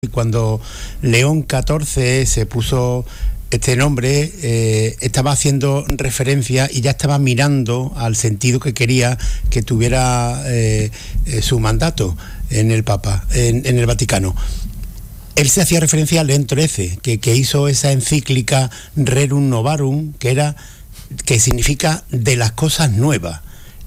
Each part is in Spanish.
Y cuando León XIV se puso este nombre, estaba haciendo referencia y ya estaba mirando al sentido que quería que tuviera su mandato en el Papa, en el Vaticano. Él se hacía referencia a León XIII, que hizo esa encíclica Rerum Novarum, que significa de las cosas nuevas.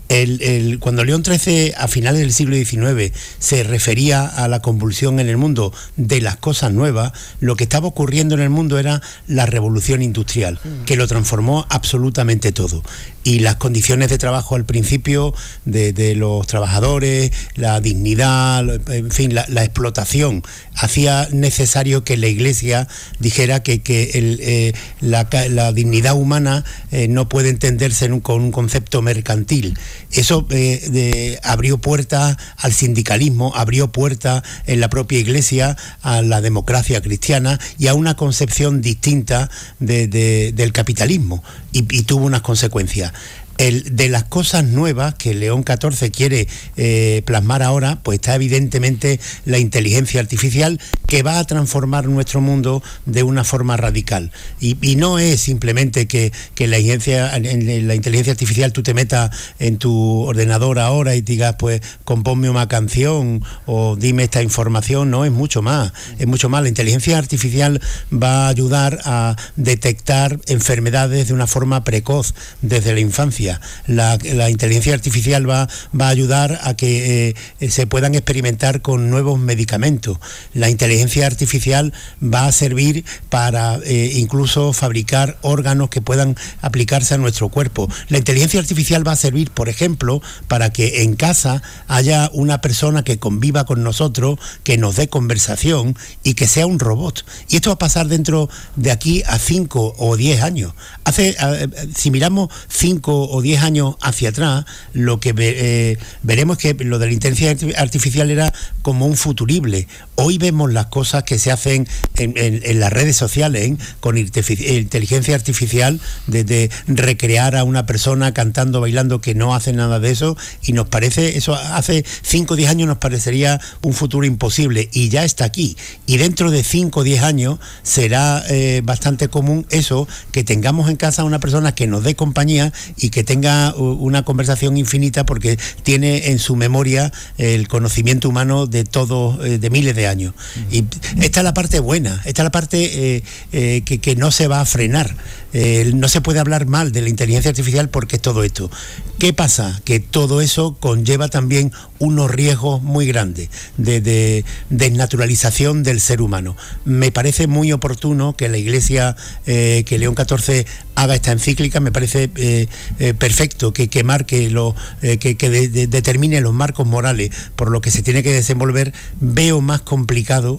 Cuando León XIII a finales del siglo XIX se refería a la convulsión en el mundo de las cosas nuevas, lo que estaba ocurriendo en el mundo era la revolución industrial, que lo transformó absolutamente todo. Y las condiciones de trabajo al principio de los trabajadores, la dignidad, en fin, la explotación, hacía necesario que la Iglesia dijera que la dignidad humana no puede entenderse con un concepto mercantil. Eso abrió puertas al sindicalismo, abrió puertas en la propia Iglesia a la democracia cristiana y a una concepción distinta del capitalismo, y tuvo unas consecuencias. De las cosas nuevas que León XIV quiere plasmar ahora, pues está evidentemente la inteligencia artificial, que va a transformar nuestro mundo de una forma radical. Y no es simplemente que en la inteligencia artificial tú te metas en tu ordenador ahora y digas, pues compónme una canción o dime esta información. No, es mucho más. Es mucho más. La inteligencia artificial va a ayudar a detectar enfermedades de una forma precoz desde la infancia. La inteligencia artificial va a ayudar a que se puedan experimentar con nuevos medicamentos. La inteligencia artificial va a servir para incluso fabricar órganos que puedan aplicarse a nuestro cuerpo. La inteligencia artificial va a servir, por ejemplo, para que en casa haya una persona que conviva con nosotros, que nos dé conversación y que sea un robot. Y esto va a pasar dentro de aquí a 5 o 10 años. Si miramos 5 o 10 años hacia atrás, lo que veremos que lo de la inteligencia artificial era como un futurible. Hoy vemos las cosas que se hacen en las redes sociales con inteligencia artificial, de recrear a una persona cantando, bailando, que no hace nada de eso, y nos parece, eso hace 5 o 10 años nos parecería un futuro imposible, y ya está aquí. Y dentro de 5 o 10 años será bastante común eso, que tengamos en casa una persona que nos dé compañía y que tenga una conversación infinita, porque tiene en su memoria el conocimiento humano de todos, de miles de años. Y esta es la parte buena, esta es la parte que no se va a frenar. No se puede hablar mal de la inteligencia artificial porque es todo esto. ¿Qué pasa? Que todo eso conlleva también unos riesgos muy grandes de desnaturalización del ser humano. Me parece muy oportuno que la Iglesia, que León XIV haga esta encíclica. Me parece perfecto que marque que determine los marcos morales por lo que se tiene que desenvolver. Veo más complicado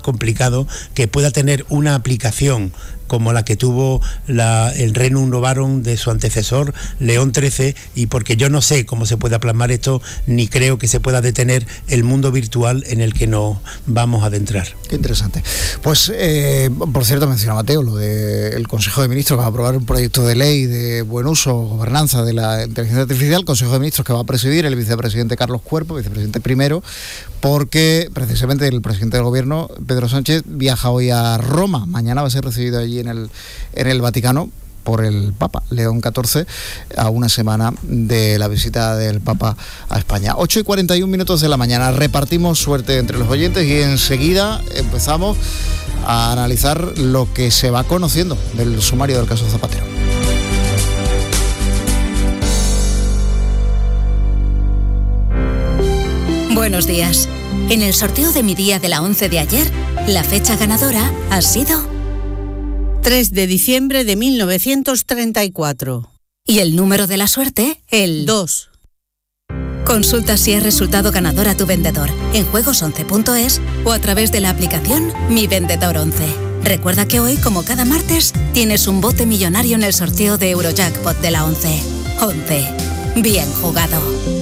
que pueda tener una aplicación como la que tuvo el Rerum Novarum de su antecesor León XIII, y porque yo no sé cómo se pueda plasmar esto, ni creo que se pueda detener el mundo virtual en el que nos vamos a adentrar. Qué interesante. Pues, por cierto, menciona Mateo lo del Consejo de Ministros, que va a aprobar un proyecto de ley de buen uso o gobernanza de la inteligencia artificial, Consejo de Ministros que va a presidir el vicepresidente Carlos Cuerpo, vicepresidente primero, porque precisamente el presidente del gobierno, Pedro Sánchez, viaja hoy a Roma. Mañana va a ser recibido allí en el Vaticano por el Papa León XIV, a una semana de la visita del Papa a España. 8:41 de la mañana. Repartimos suerte entre los oyentes y enseguida empezamos a analizar lo que se va conociendo del sumario del caso Zapatero. Buenos días. En el sorteo de mi día de la 11 de ayer, la fecha ganadora ha sido 3 de diciembre de 1934. Y el número de la suerte, el 2. Consulta si has resultado ganador a tu vendedor en juegos11.es o a través de la aplicación Mi Vendedor 11. Recuerda que hoy, como cada martes, tienes un bote millonario en el sorteo de Eurojackpot de la 11. 11. Bien jugado.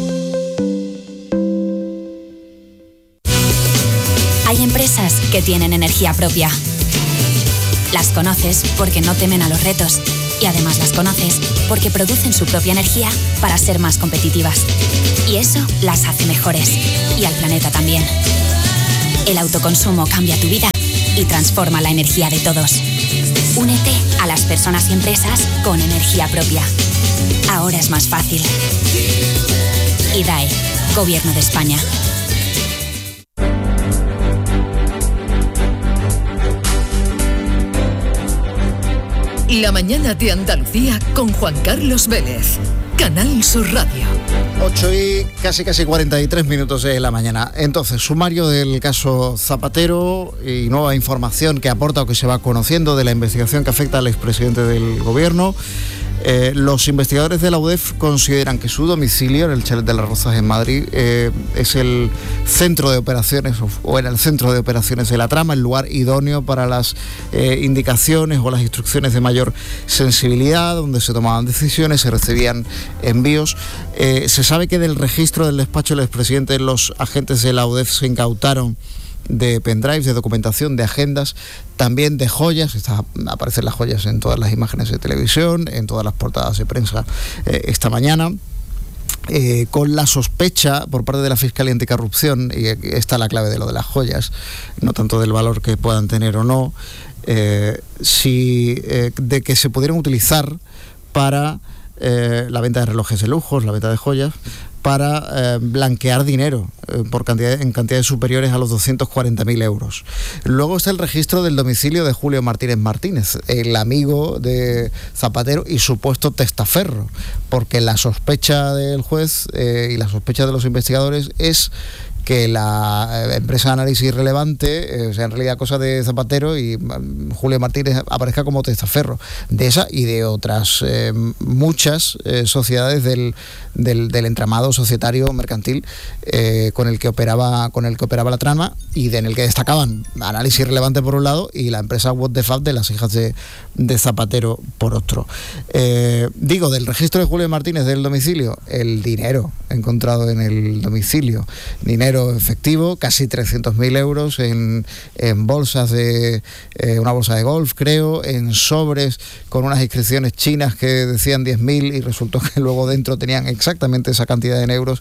Hay empresas que tienen energía propia. Las conoces porque no temen a los retos y además las conoces porque producen su propia energía para ser más competitivas. Y eso las hace mejores y al planeta también. El autoconsumo cambia tu vida y transforma la energía de todos. Únete a las personas y empresas con energía propia. Ahora es más fácil. IDAE, Gobierno de España. La mañana de Andalucía con Juan Carlos Vélez. Canal Sur Radio. 8 y casi 43 minutos de la mañana. Entonces, sumario del caso Zapatero y nueva información que aporta o que se va conociendo de la investigación que afecta al expresidente del gobierno. Los investigadores de la UDEF consideran que su domicilio, en el Chalet de las Rozas en Madrid, es el centro de operaciones o era el centro de operaciones de la trama, el lugar idóneo para las indicaciones o las instrucciones de mayor sensibilidad, donde se tomaban decisiones, se recibían envíos. Se sabe que del registro del despacho del expresidente, los agentes de la UDEF se incautaron de pendrives, de documentación, de agendas, también de joyas. Aparecen las joyas en todas las imágenes de televisión, en todas las portadas de prensa esta mañana. Con la sospecha por parte de la Fiscalía Anticorrupción, y está la clave de lo de las joyas, no tanto del valor que puedan tener o no, de que se pudieran utilizar para la venta de relojes de lujos, la venta de joyas, para blanquear dinero en cantidades superiores a los 240.000 euros. Luego está el registro del domicilio de Julio Martínez, el amigo de Zapatero y supuesto testaferro, porque la sospecha del juez y la sospecha de los investigadores es que la empresa de análisis relevante sea en realidad cosa de Zapatero y Julio Martínez aparezca como testaferro de esa y de otras muchas sociedades del entramado societario mercantil con el que operaba la trama y en el que destacaban análisis relevante por un lado y la empresa What the Fuck de las hijas de Zapatero por otro. Del registro de Julio Martínez del domicilio, el dinero encontrado en el domicilio, dinero efectivo, casi 300.000 euros en bolsas de una bolsa de golf, creo, en sobres con unas inscripciones chinas que decían 10.000 y resultó que luego dentro tenían exactamente esa cantidad en euros,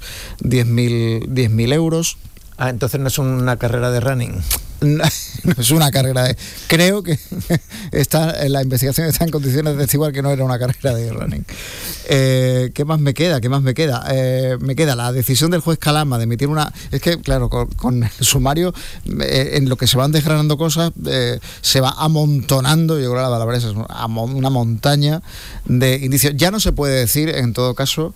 10.000 euros. Entonces no es una carrera de running. No es una carrera de... Creo que la investigación está en condiciones de testiguar que no era una carrera de running. ¿Qué más me queda? Me queda la decisión del juez Calama de emitir una... Es que, claro, con el sumario, en lo que se van desgranando cosas, se va amontonando, yo creo que la palabra es una montaña de indicios. Ya no se puede decir, en todo caso,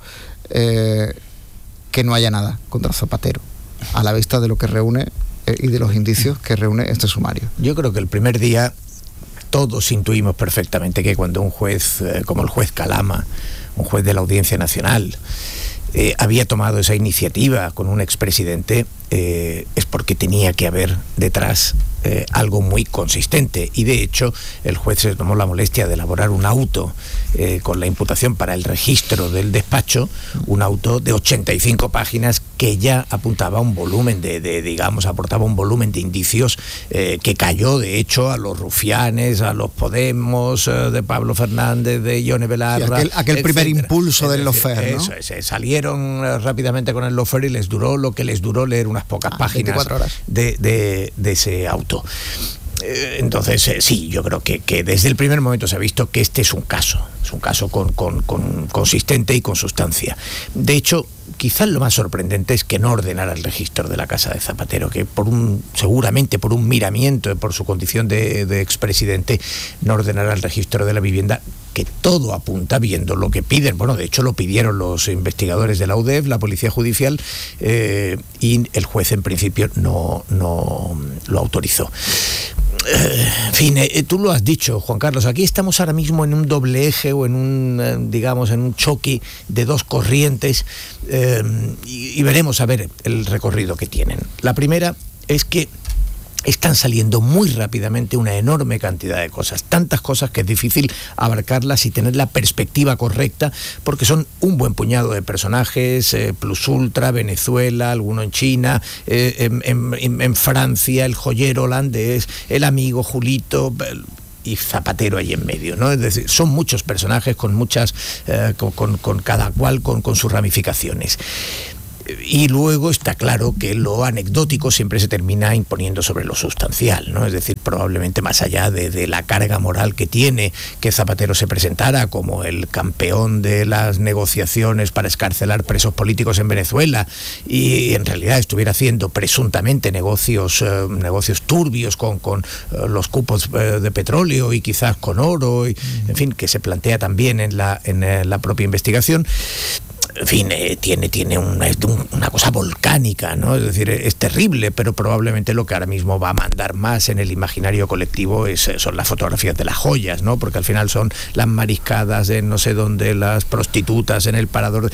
que no haya nada contra Zapatero, a la vista de lo que reúne y de los indicios que reúne este sumario. Yo creo que el primer día todos intuimos perfectamente que cuando un juez como el juez Calama, un juez de la Audiencia Nacional, había tomado esa iniciativa con un expresidente, es porque tenía que haber detrás algo muy consistente, y de hecho el juez se tomó la molestia de elaborar un auto con la imputación para el registro del despacho, un auto de 85 páginas que ya apuntaba un volumen aportaba un volumen de indicios que cayó de hecho a los rufianes, a los Podemos, de Pablo Fernández, de Ione Belarra, aquel primer impulso del lawfare, ¿no? Eso es, salieron rápidamente con el lawfare y les duró lo que les duró leer unas pocas páginas de ese auto. Entonces, sí, yo creo que desde el primer momento se ha visto que este es un caso con consistente y con sustancia. De hecho, quizás lo más sorprendente es que no ordenara el registro de la casa de Zapatero, que seguramente por un miramiento, por su condición de expresidente, no ordenara el registro de la vivienda, que todo apunta, viendo lo que piden. Bueno, de hecho lo pidieron los investigadores de la UDEF, la Policía Judicial, y el juez en principio no lo autorizó. En fin, tú lo has dicho, Juan Carlos, aquí estamos ahora mismo en un doble eje o en un choque de dos corrientes, y veremos a ver el recorrido que tienen. La primera es que están saliendo muy rápidamente una enorme cantidad de cosas, tantas cosas que es difícil abarcarlas y tener la perspectiva correcta, porque son un buen puñado de personajes, Plus Ultra, Venezuela, alguno en China, en Francia, el joyero holandés, el amigo Julito y Zapatero ahí en medio, ¿no? Es decir, son muchos personajes con muchas, con cada cual con sus ramificaciones. Y luego está claro que lo anecdótico siempre se termina imponiendo sobre lo sustancial, ¿no? Es decir, probablemente más allá de la carga moral que tiene que Zapatero se presentara como el campeón de las negociaciones para escarcelar presos políticos en Venezuela y en realidad estuviera haciendo presuntamente negocios turbios con los cupos de petróleo y quizás con oro, y, en fin, que se plantea también en la propia investigación. En fin, tiene una cosa volcánica, ¿no? Es decir, es terrible, pero probablemente lo que ahora mismo va a mandar más en el imaginario colectivo son las fotografías de las joyas, ¿no? Porque al final son las mariscadas en no sé dónde, las prostitutas en el parador,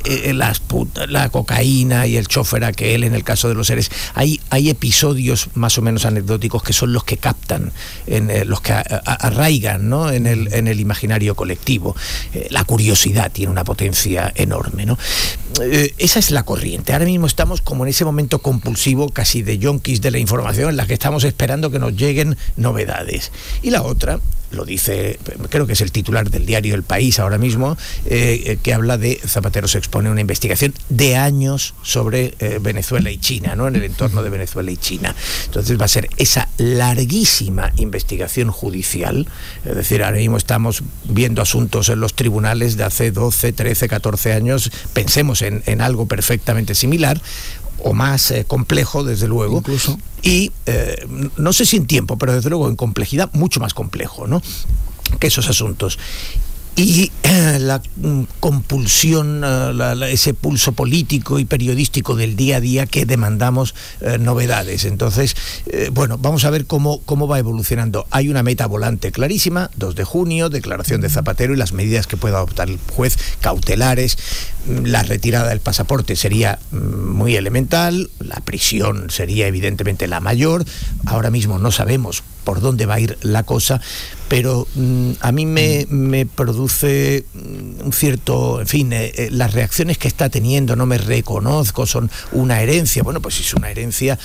la cocaína y el chofer aquel en el caso de los seres. Hay episodios más o menos anecdóticos que son los que captan, los que arraigan, ¿no? en el imaginario colectivo. La curiosidad tiene una potencia enorme, ¿no? Esa es la corriente. Ahora mismo estamos como en ese momento compulsivo, casi de yonkis de la información, en la que estamos esperando que nos lleguen novedades. Y la otra, lo dice, creo que es el titular del diario El País ahora mismo, que habla de Zapatero se expone a una investigación de años sobre Venezuela y China, ¿no? En el entorno de Venezuela y China. Entonces va a ser esa larguísima investigación judicial, es decir, ahora mismo estamos viendo asuntos en los tribunales de hace 12, 13, 14 años, pensemos en algo perfectamente similar, o más complejo, desde luego, incluso. Y no sé si en tiempo, pero desde luego en complejidad mucho más complejo, ¿no?, que esos asuntos. Y la compulsión, ese pulso político y periodístico del día a día que demandamos novedades. Entonces, bueno, vamos a ver cómo va evolucionando. Hay una meta volante clarísima, 2 de junio, declaración de Zapatero y las medidas que pueda adoptar el juez, cautelares. La retirada del pasaporte sería muy elemental, la prisión sería evidentemente la mayor. Ahora mismo no sabemos por dónde va a ir la cosa, pero a mí me produce un cierto, en fin, las reacciones que está teniendo, no me reconozco, son una herencia. Bueno, pues si es una herencia,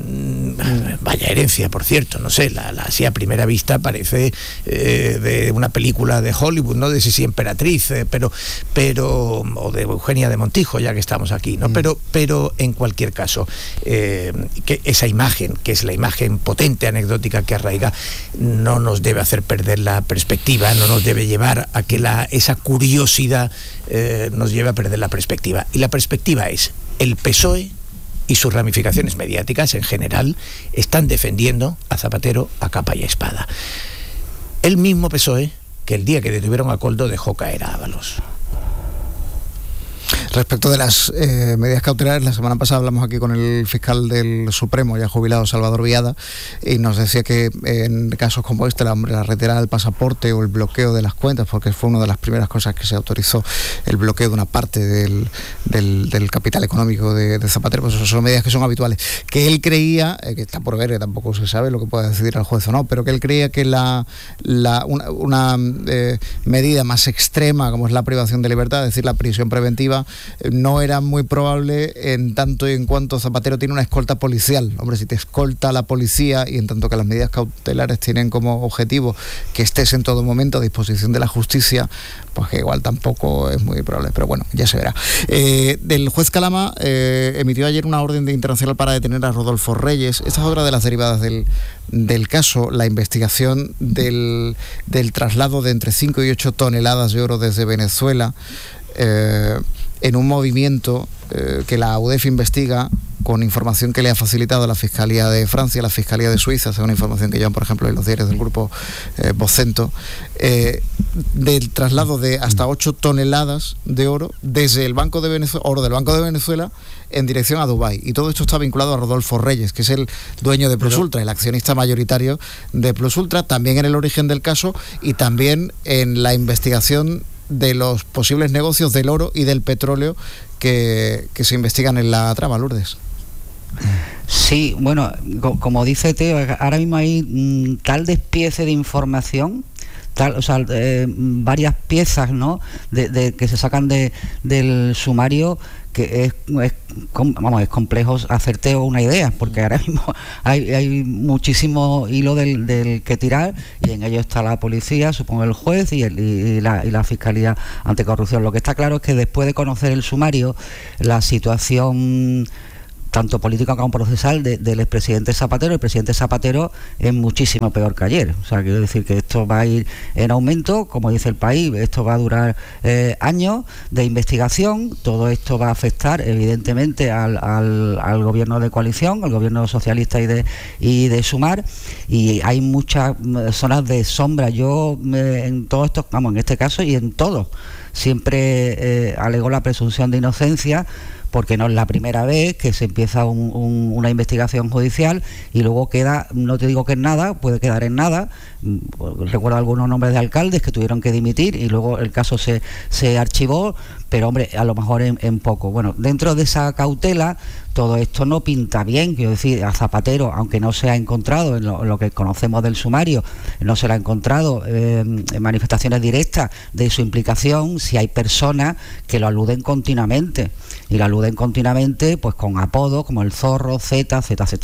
vaya herencia, por cierto, no sé, así a primera vista parece de una película de Hollywood, no de Sisi Emperatriz, pero o de Eugenia de Montijo, ya que estamos aquí, ¿no? Pero en cualquier caso, que esa imagen, que es la imagen potente, anecdótica que arraiga, no nos debe hacer perder la perspectiva, no nos debe llevar a que esa curiosidad nos lleve a perder la perspectiva. Y la perspectiva es: el PSOE y sus ramificaciones mediáticas en general están defendiendo a Zapatero a capa y espada. El mismo PSOE que el día que detuvieron a Koldo dejó caer a Ábalos. Respecto de las medidas cautelares, la semana pasada hablamos aquí con el fiscal del Supremo, ya jubilado, Salvador Viada, y nos decía que en casos como este, la retirada del pasaporte o el bloqueo de las cuentas, porque fue una de las primeras cosas que se autorizó, el bloqueo de una parte del capital económico de Zapatero, pues son medidas que son habituales. Que él creía, que está por ver, que tampoco se sabe lo que pueda decidir el juez o no, pero que él creía que una medida más extrema, como es la privación de libertad, es decir, la prisión preventiva, no era muy probable en tanto y en cuanto Zapatero tiene una escolta policial. Hombre, si te escolta la policía y en tanto que las medidas cautelares tienen como objetivo que estés en todo momento a disposición de la justicia, pues que igual tampoco es muy probable, pero bueno, ya se verá. El juez Calama emitió ayer una orden de internacional para detener a Rodolfo Reyes. Esta es otra de las derivadas del caso, la investigación del traslado de entre 5 y 8 toneladas de oro desde Venezuela, en un movimiento que la UDEF investiga con información que le ha facilitado la Fiscalía de Francia, la Fiscalía de Suiza, según información que llevan, por ejemplo, en los diarios del grupo Vocento, del traslado de hasta 8 toneladas de oro desde el Banco de Venezuela, oro del Banco de Venezuela, en dirección a Dubái. Y todo esto está vinculado a Rodolfo Reyes, que es el dueño de Plus Ultra, el accionista mayoritario de Plus Ultra, también en el origen del caso y también en la investigación de los posibles negocios del oro y del petróleo que se investigan en la trama, Lourdes. Sí, bueno, como dice Teo, ahora mismo hay tal despiece de información, varias piezas, ¿no?, que se sacan del sumario, que es complejo hacerte una idea, porque ahora mismo hay muchísimo hilo del que tirar, y en ello está la policía, supongo el juez y la Fiscalía Anticorrupción. Lo que está claro es que después de conocer el sumario, la situación tanto política como procesal del expresidente Zapatero, el presidente Zapatero es muchísimo peor que ayer. O sea, quiero decir que esto va a ir en aumento, como dice El País, esto va a durar años de investigación, todo esto va a afectar evidentemente al gobierno de coalición, al gobierno socialista y de Sumar, y hay muchas zonas de sombra. Yo en todo esto, en este caso y en todos, siempre alego la presunción de inocencia, porque no es la primera vez que se empieza una investigación judicial y luego queda, no te digo que en nada, puede quedar en nada. Recuerdo algunos nombres de alcaldes que tuvieron que dimitir y luego el caso se archivó, pero hombre, a lo mejor en poco. Bueno, dentro de esa cautela, todo esto no pinta bien. Quiero decir, a Zapatero, aunque no se ha encontrado en lo que conocemos del sumario, no se le ha encontrado en manifestaciones directas de su implicación, si hay personas que lo aluden continuamente, y lo aluden continuamente pues con apodos como el Zorro, Z.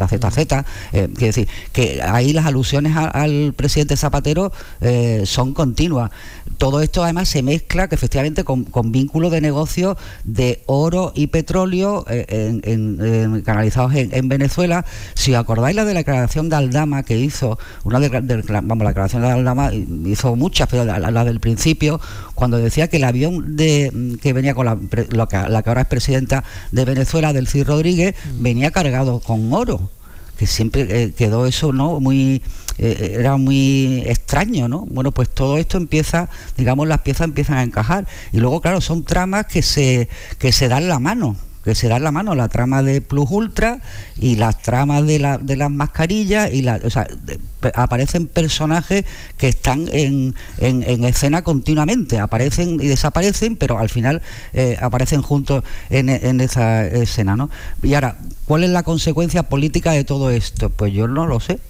Quiero decir, que ahí las alusiones al presidente Zapatero son continuas. Todo esto además se mezcla que efectivamente con vínculos de negocio de oro y petróleo canalizados en Venezuela. Si os acordáis la de la declaración de Aldama que hizo, la declaración de Aldama hizo muchas, pero la del principio, cuando decía que el avión que venía con la que ahora es presidenta de Venezuela, Delcy Rodríguez, venía cargado con oro, que siempre quedó eso, ¿no? Era muy extraño, ¿no? Bueno, pues todo esto empieza, digamos, las piezas empiezan a encajar, y luego, claro, son tramas que se dan la mano. La trama de Plus Ultra y las tramas de las mascarillas, aparecen personajes que están en escena continuamente, aparecen y desaparecen, pero al final aparecen juntos en esa escena, ¿no? Y ahora, ¿cuál es la consecuencia política de todo esto? Pues yo no lo sé.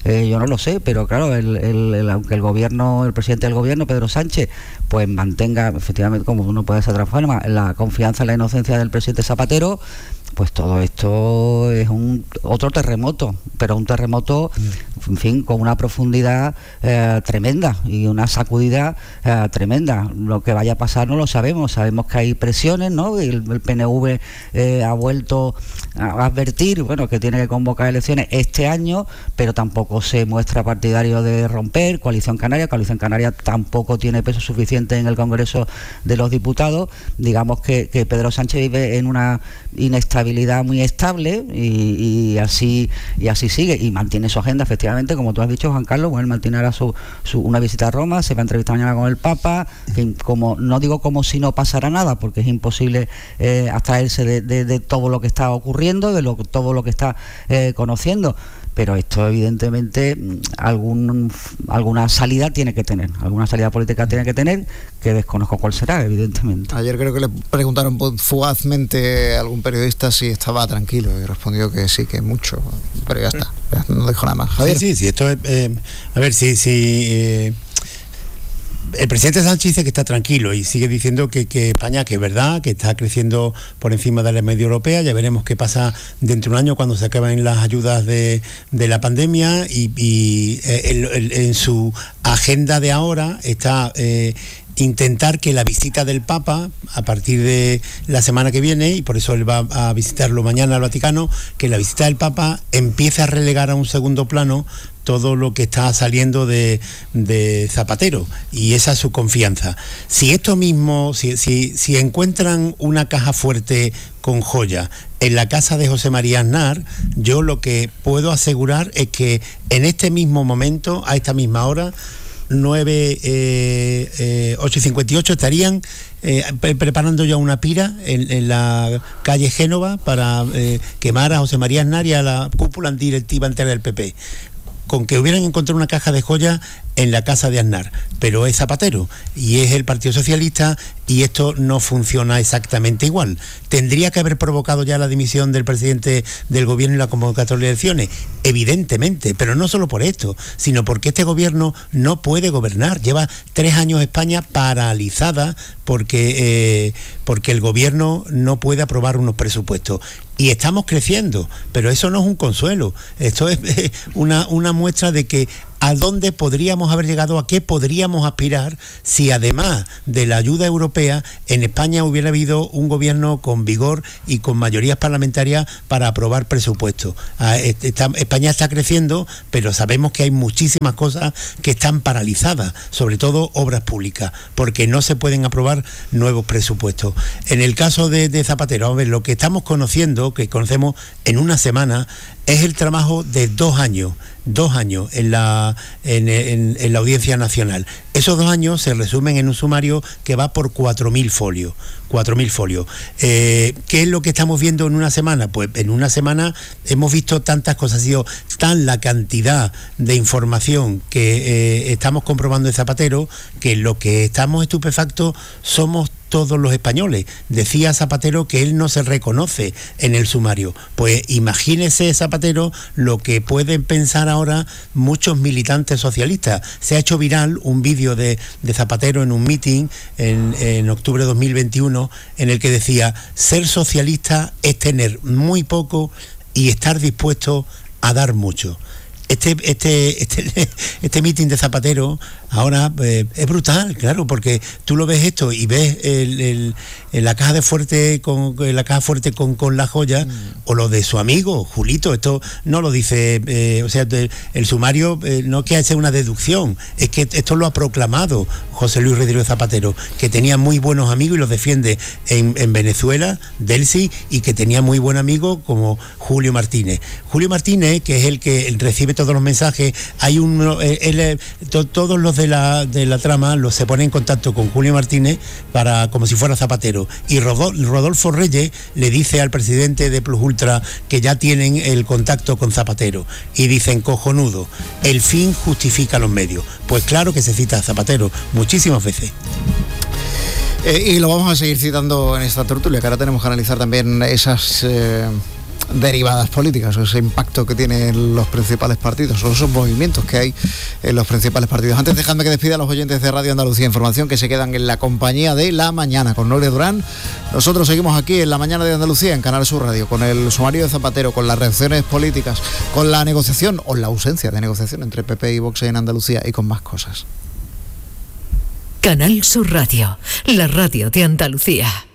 Pero claro, aunque el presidente del gobierno, Pedro Sánchez, pues mantenga, efectivamente, como uno puede ser de otra forma, la confianza en la inocencia del presidente Zapatero, pues todo esto es otro terremoto, pero un terremoto, en fin, con una profundidad tremenda y una sacudida tremenda. Lo que vaya a pasar no lo sabemos que hay presiones, ¿no? El PNV ha vuelto a advertir, bueno, que tiene que convocar elecciones este año, pero tampoco se muestra partidario de romper. Coalición Canaria tampoco tiene peso suficiente en el Congreso de los Diputados. Digamos que Pedro Sánchez vive en una inestabilidad muy estable y así sigue, y mantiene su agenda, efectivamente, como tú has dicho, Juan Carlos. Bueno, él mantiene ahora una visita a Roma, se va a entrevistar mañana con el Papa, en fin, no digo como si no pasara nada, porque es imposible abstraerse de todo lo que está ocurriendo, todo lo que está conociendo, pero esto evidentemente alguna salida tiene que tener, alguna salida política tiene que tener, que desconozco cuál será, evidentemente. Ayer creo que le preguntaron fugazmente a algún periodista si estaba tranquilo y respondió que sí, que mucho, pero ya está, no dijo nada más. Javier. Sí, esto es, a ver, si el presidente Sánchez dice que está tranquilo y sigue diciendo que España, que es verdad, que está creciendo por encima de la media europea. Ya veremos qué pasa dentro de un año cuando se acaben las ayudas de la pandemia, y en su agenda de ahora está intentar que la visita del Papa, a partir de la semana que viene, y por eso él va a visitarlo mañana al Vaticano, que la visita del Papa empiece a relegar a un segundo plano todo lo que está saliendo de Zapatero, y esa es su confianza. Si esto mismo, si encuentran una caja fuerte con joya en la casa de José María Aznar, yo lo que puedo asegurar es que en este mismo momento, a esta misma hora, 8:58, estarían preparando ya una pira en la calle Génova para quemar a José María Aznar y a la cúpula directiva entera del PP. Con que hubieran encontrado una caja de joyas, en la casa de Aznar, pero es Zapatero y es el Partido Socialista, y esto no funciona exactamente igual. ¿Tendría que haber provocado ya la dimisión del presidente del gobierno y la convocatoria de elecciones? Evidentemente, pero no solo por esto, sino porque este gobierno no puede gobernar. Lleva 3 años España paralizada porque el gobierno no puede aprobar unos presupuestos. Y estamos creciendo, pero eso no es un consuelo. Esto es una muestra de que a dónde podríamos haber llegado, a qué podríamos aspirar si además de la ayuda europea en España hubiera habido un gobierno con vigor y con mayorías parlamentarias para aprobar presupuestos. España está creciendo, pero sabemos que hay muchísimas cosas que están paralizadas, sobre todo obras públicas, porque no se pueden aprobar nuevos presupuestos. En el caso de Zapatero, a ver, lo que estamos conociendo, que conocemos en una semana, es el trabajo de 2 años en la Audiencia Nacional. Esos 2 años se resumen en un sumario que va por 4.000 folios. 4.000 folios. ¿Qué es lo que estamos viendo en una semana? Pues en una semana hemos visto tantas cosas, ha sido tan la cantidad de información que estamos comprobando en Zapatero, que lo que estamos estupefactos somos todos los españoles. Decía Zapatero que él no se reconoce en el sumario. Pues imagínese, Zapatero, lo que pueden pensar ahora muchos militantes socialistas. Se ha hecho viral un vídeo de Zapatero en un meeting en octubre de 2021 en el que decía: ser socialista es tener muy poco y estar dispuesto a dar mucho. Este meeting de Zapatero ahora es brutal, claro, porque tú lo ves esto y ves la caja de fuerte con la joya, o lo de su amigo Julito. Esto no lo dice, el sumario no quiere ser una deducción, es que esto lo ha proclamado José Luis Rodríguez Zapatero, que tenía muy buenos amigos y los defiende en Venezuela, Delcy, y que tenía muy buen amigo como Julio Martínez, que es el que recibe todos los mensajes. Hay todos los de la trama se ponen en contacto con Julio Martínez como si fuera Zapatero, y Rodolfo Reyes le dice al presidente de Plus Ultra que ya tienen el contacto con Zapatero, y dicen: cojonudo, el fin justifica los medios. Pues claro que se cita a Zapatero muchísimas veces. Y lo vamos a seguir citando en esta tertulia, que ahora tenemos que analizar también esas derivadas políticas, o ese impacto que tienen los principales partidos, o esos movimientos que hay en los principales partidos. Antes, dejadme que despida a los oyentes de Radio Andalucía Información, que se quedan en la compañía de La Mañana con Noelia Durán. Nosotros seguimos aquí en La Mañana de Andalucía, en Canal Sur Radio, con el sumario de Zapatero, con las reacciones políticas, con la negociación o la ausencia de negociación entre PP y Vox en Andalucía, y con más cosas. Canal Sur Radio, la radio de Andalucía.